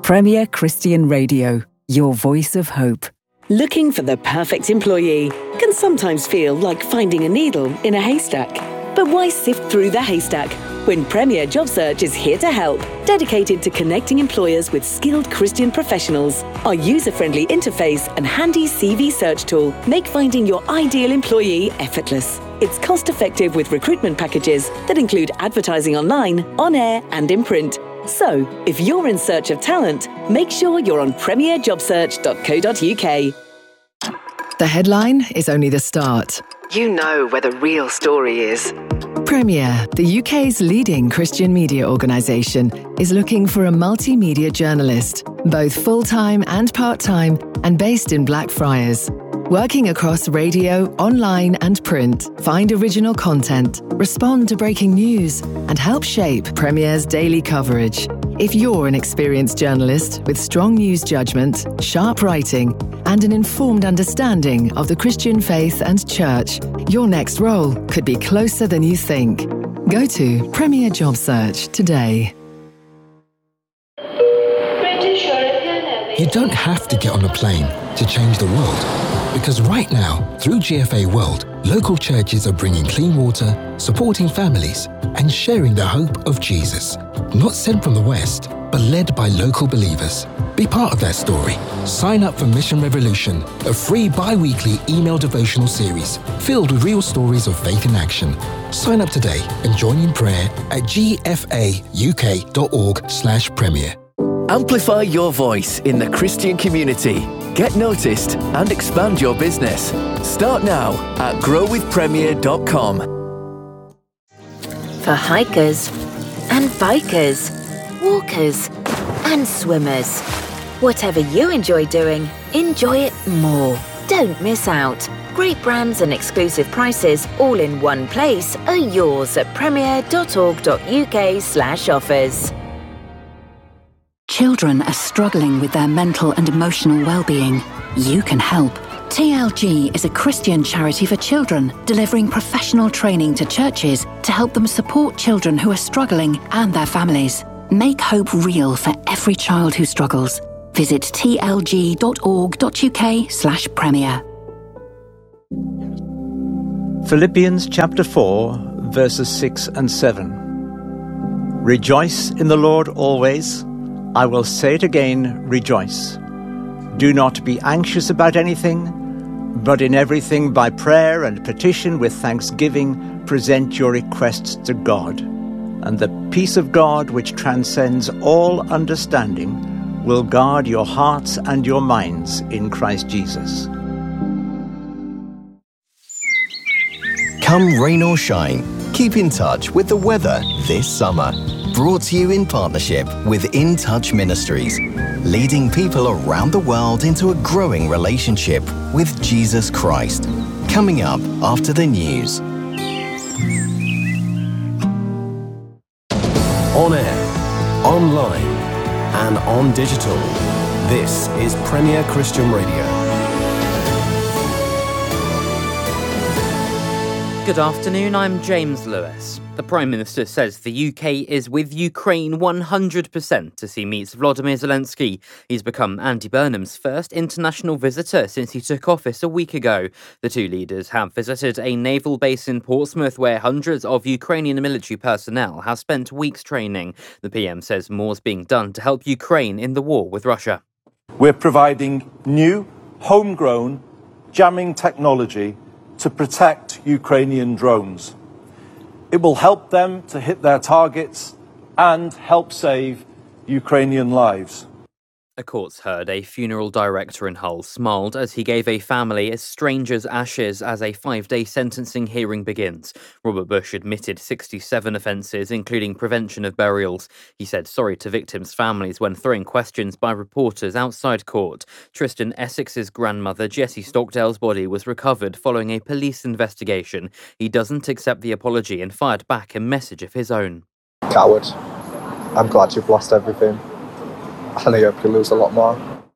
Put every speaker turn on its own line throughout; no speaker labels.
Premier Christian Radio, your voice of hope.
Looking for the perfect employee can sometimes feel like finding a needle in a haystack. But why sift through the haystack when Premier Job Search is here to help, dedicated to connecting employers with skilled Christian professionals? Our user-friendly interface and handy CV search tool make finding your ideal employee effortless. It's cost-effective with recruitment packages that include advertising online, on air, and in print. So, if you're in search of talent, make sure you're on premierjobsearch.co.uk.
The headline is only the start.
You know where the real story is.
Premier, the UK's leading Christian media organisation, is looking for a multimedia journalist, both full-time and part-time, and based in Blackfriars. Working across radio, online and print, find original content, respond to breaking news, and help shape Premier's daily coverage. If you're an experienced journalist with strong news judgment, sharp writing, and an informed understanding of the Christian faith and church, your next role could be closer than you think. Go to Premier Job Search today.
You don't have to get on a plane to change the world. Because right now, through GFA World, local churches are bringing clean water, supporting families, and sharing the hope of Jesus. Not sent from the West, but led by local believers. Be part of that story. Sign up for Mission Revolution, a free bi-weekly email devotional series filled with real stories of faith in action. Sign up today and join in prayer at gfauk.org/premier.
Amplify your voice in the Christian community. Get noticed and expand your business. Start now at growwithpremier.com.
For hikers and bikers, walkers and swimmers. Whatever you enjoy doing, enjoy it more. Don't miss out. Great brands and exclusive prices all in one place are yours at premier.org.uk/offers.
Children are struggling with their mental and emotional well-being. You can help. TLG is a Christian charity for children, delivering professional training to churches to help them support children who are struggling and their families. Make hope real for every child who struggles. Visit tlg.org.uk/premier.
Philippians chapter 4, verses 6 and 7. Rejoice in the Lord always. I will say it again, rejoice. Do not be anxious about anything, but in everything by prayer and petition with thanksgiving, present your requests to God. And the peace of God, which transcends all understanding, will guard your hearts and your minds in Christ Jesus.
Come rain or shine, keep in touch with the weather this summer. Brought to you in partnership with In Touch Ministries, leading people around the world into a growing relationship with Jesus Christ. Coming up after the news.
On air, online, and on digital. This is Premier Christian Radio.
Good afternoon, I'm James Lewis. The Prime Minister says the UK is with Ukraine 100% as he meets Volodymyr Zelensky. He's become Andy Burnham's first international visitor since he took office a week ago. The two leaders have visited a naval base in Portsmouth where hundreds of Ukrainian military personnel have spent weeks training. The PM says more's being done to help Ukraine in the war with Russia.
We're providing new, homegrown jamming technology to protect Ukrainian drones. It will help them to hit their targets and help save Ukrainian lives.
A court's heard a funeral director in Hull smiled as he gave a family a stranger's ashes as a 5-day sentencing hearing begins. Robert Bush admitted 67 offences, including prevention of burials. He said sorry to victims' families when throwing questions by reporters outside court. Tristan Essex's grandmother, Jessie Stockdale's body was recovered following a police investigation. He doesn't accept the apology and fired back a message of his own.
Coward. I'm glad you've lost everything. And I hope you lose a lot more.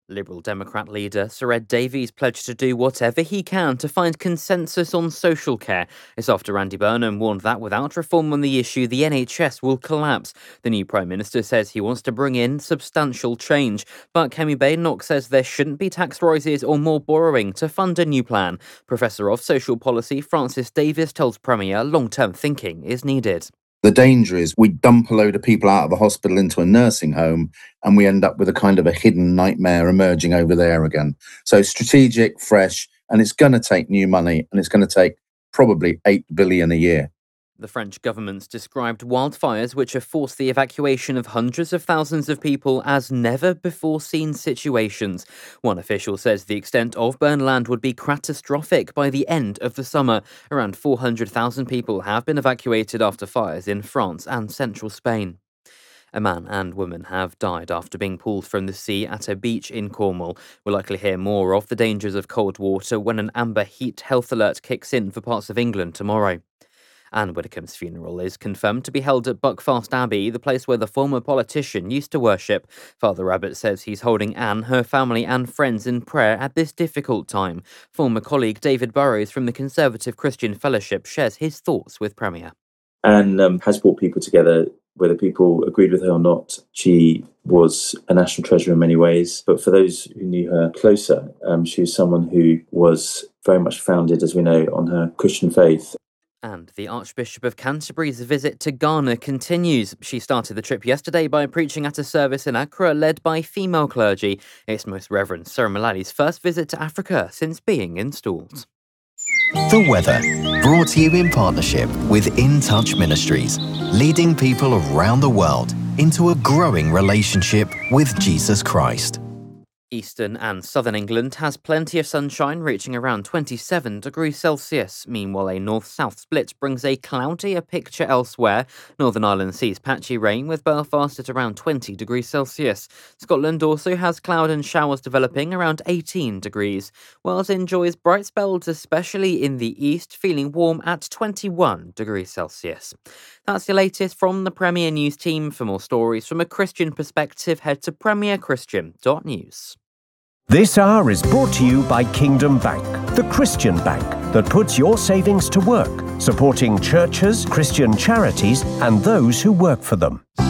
Liberal Democrat leader Sir Ed Davies pledged to do whatever he can to find consensus on social care. It's after Andy Burnham warned that without reform on the issue, the NHS will collapse. The new Prime Minister says he wants to bring in substantial change. But Kemi Badenoch says there shouldn't be tax rises or more borrowing to fund a new plan. Professor of Social Policy Francis Davis tells Premier long-term thinking is needed.
The danger is we dump a load of people out of the hospital into a nursing home and we end up with a kind of a hidden nightmare emerging over there again. So strategic, fresh, and it's going to take new money, and it's going to take probably 8 billion a year.
The French government's described wildfires which have forced the evacuation of hundreds of thousands of people as never-before-seen situations. One official says the extent of burned land would be catastrophic by the end of the summer. Around 400,000 people have been evacuated after fires in France and central Spain. A man and woman have died after being pulled from the sea at a beach in Cornwall. We'll likely hear more of the dangers of cold water when an amber heat health alert kicks in for parts of England tomorrow. Anne Widdecombe's funeral is confirmed to be held at Buckfast Abbey, the place where the former politician used to worship. Father Rabbit says he's holding Anne, her family and friends in prayer at this difficult time. Former colleague David Burrows from the Conservative Christian Fellowship shares his thoughts with Premier.
Anne has brought people together, whether people agreed with her or not. She was a national treasure in many ways, but for those who knew her closer, she was someone who was very much founded, as we know, on her Christian faith.
And the Archbishop of Canterbury's visit to Ghana continues. She started the trip yesterday by preaching at a service in Accra led by female clergy. It's Most Reverend Sarah Malali's first visit to Africa since being installed.
The weather, brought to you in partnership with In Touch Ministries, leading people around the world into a growing relationship with Jesus Christ.
Eastern and southern England has plenty of sunshine, reaching around 27 degrees Celsius. Meanwhile, a north-south split brings a cloudier picture elsewhere. Northern Ireland sees patchy rain, with Belfast at around 20 degrees Celsius. Scotland also has cloud and showers developing around 18 degrees. Wales enjoys bright spells, especially in the east, feeling warm at 21 degrees Celsius. That's the latest from the Premier News team. For more stories from a Christian perspective, head to premierchristian.news.
This hour is brought to you by Kingdom Bank, the Christian bank that puts your savings to work, supporting churches, Christian charities, and those who work for them.